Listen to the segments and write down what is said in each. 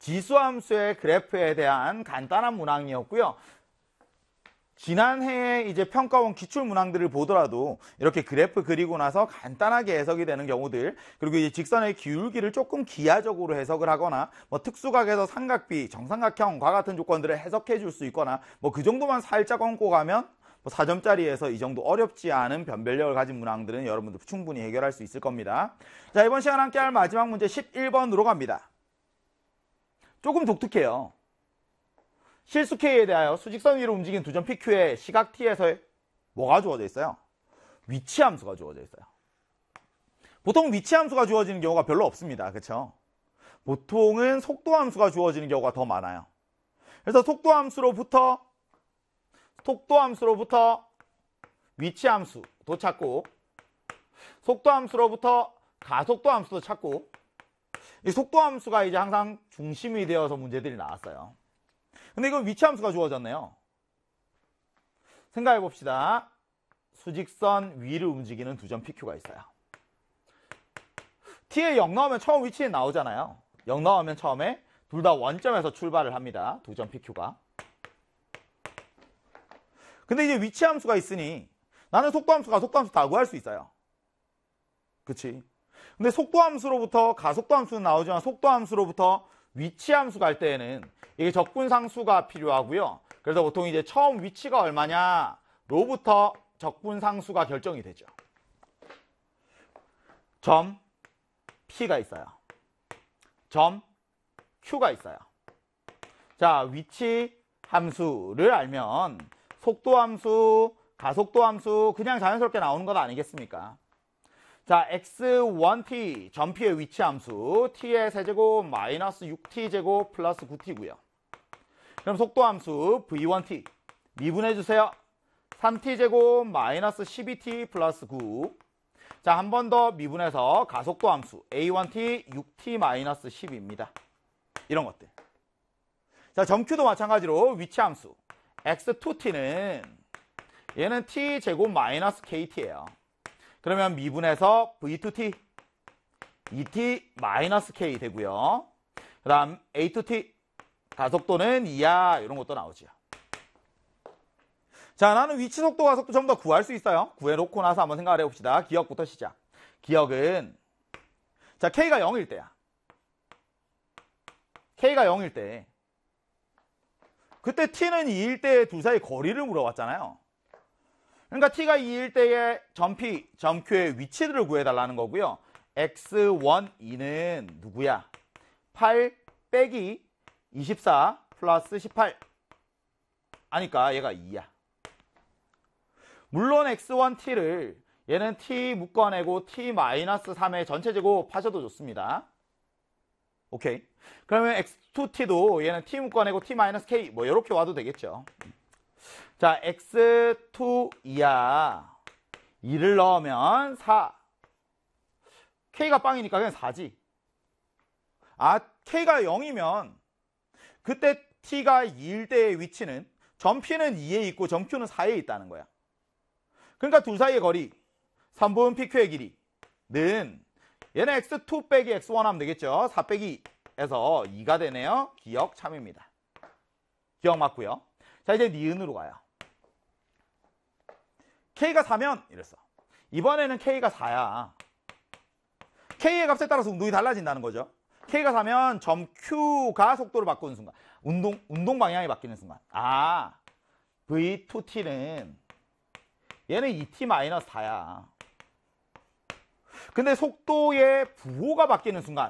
지수함수의 그래프에 대한 간단한 문항이었고요. 지난해에 이제 평가원 기출 문항들을 보더라도 이렇게 그래프 그리고 나서 간단하게 해석이 되는 경우들, 그리고 이제 직선의 기울기를 조금 기하적으로 해석을 하거나 뭐 특수각에서 삼각비, 정삼각형과 같은 조건들을 해석해 줄 수 있거나 뭐 그 정도만 살짝 얹고 가면 뭐 4점짜리에서 이 정도 어렵지 않은 변별력을 가진 문항들은 여러분들 충분히 해결할 수 있을 겁니다. 자, 이번 시간 함께 할 마지막 문제 11번으로 갑니다. 조금 독특해요. 실수 K에 대하여 수직선 위로 움직인 두 점 PQ의 시각 T에서 뭐가 주어져 있어요? 위치함수가 주어져 있어요. 보통 위치함수가 주어지는 경우가 별로 없습니다. 그렇죠? 보통은 속도함수가 주어지는 경우가 더 많아요. 그래서 속도함수로부터 위치함수도 찾고, 속도함수로부터 가속도함수도 찾고, 이 속도함수가 이제 항상 중심이 되어서 문제들이 나왔어요. 근데 이건 위치함수가 주어졌네요. 생각해 봅시다. 수직선 위를 움직이는 두 점 PQ가 있어요. T에 0 나오면 처음 위치에 나오잖아요. 0 나오면 처음에 둘 다 원점에서 출발을 합니다. 두 점 PQ가. 근데 이제 위치함수가 있으니 나는 속도함수, 가속도함수 다 구할 수 있어요. 그치? 근데 속도함수로부터 가속도함수는 나오지만 속도함수로부터 위치함수 갈 때에는 이게 적분상수가 필요하고요. 그래서 보통 이제 처음 위치가 얼마냐로부터 적분상수가 결정이 되죠. 점 P가 있어요. 점 Q가 있어요. 자, 위치 함수를 알면 속도함수, 가속도함수 그냥 자연스럽게 나오는 것 아니겠습니까? 자, x1t 점 P의 위치함수 t의 세제곱 마이너스 6t제곱 플러스 9t고요. 그럼 속도함수 v1t 미분해주세요. 3t제곱 마이너스 12t 플러스 9. 자, 한 번 더 미분해서 가속도함수 a1t 6t 마이너스 10입니다. 이런 것들. 자, 점 Q도 마찬가지로 위치함수 x2t는 얘는 t제곱 마이너스 kt예요. 그러면 미분해서 v2t 2t 마이너스 k 되고요. 그 다음 a2t 가속도는 2야. 이런 것도 나오죠. 자, 나는 위치, 속도, 가속도 전부 다 구할 수 있어요. 구해놓고 나서 한번 생각을 해봅시다. 기억부터 시작. 기억은 자, k가 0일 때야. k가 0일 때 그때 t는 2일 때 둘 사이 거리를 물어봤잖아요. 그러니까 t가 2일 때의 점 P, 점 Q의 위치들을 구해달라는 거고요. x1, 2는 누구야? 8 빼기 24 플러스 18 하니까 얘가 2야. 물론 x1t를 얘는 t 묶어내고 t-3의 전체 제곱 하셔도 좋습니다. 오케이. 그러면 x2t도 얘는 t 묶어내고 t-k 뭐 이렇게 와도 되겠죠. 자, x2이야. 2를 넣으면 4. k가 빵이니까 그냥 4지. 아, k가 0이면 그때 t가 2일 때의 위치는 점 P는 2에 있고 점 Q는 4에 있다는 거야. 그러니까 둘 사이의 거리 3분 PQ의 길이는 얘는 x2 빼기 x1 하면 되겠죠. 4 빼기 2에서 2가 되네요. 기억 참입니다. 기억 맞고요. 자, 이제 니은으로 가요. K가 4면 이랬어. 이번에는 K가 4야. K의 값에 따라서 운동이 달라진다는 거죠. K가 4면 점 Q가 속도를 바꾸는 순간, 운동 방향이 바뀌는 순간. 아, V2T는 얘는 2T-4야. 근데 속도의 부호가 바뀌는 순간,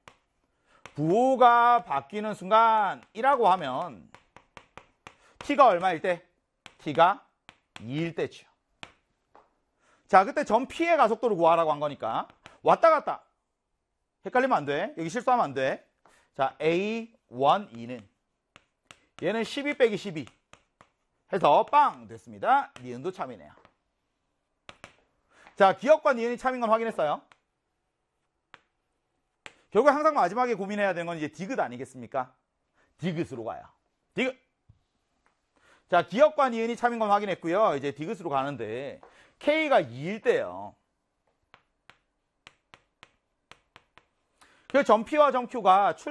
이라고 하면 T가 얼마일 때? T가 2일 때죠. 자, 그때 점 P의 가속도를 구하라고 한 거니까 왔다 갔다 헷갈리면 안 돼. 여기 실수하면 안 돼. 자, A1, 2는 얘는 12 빼기 12 해서 빵 됐습니다. 니은도 참이네요. 자, 기억과 니은이 참인 건 확인했어요. 결국 항상 마지막에 고민해야 되는 건 이제 디귿 아니겠습니까? 디귿으로 가요. 디귿. 자, 기억과 니은이 참인 건 확인했고요. 이제 디귿으로 가는데 K가 2일 때요. 그 점 P와 점 Q가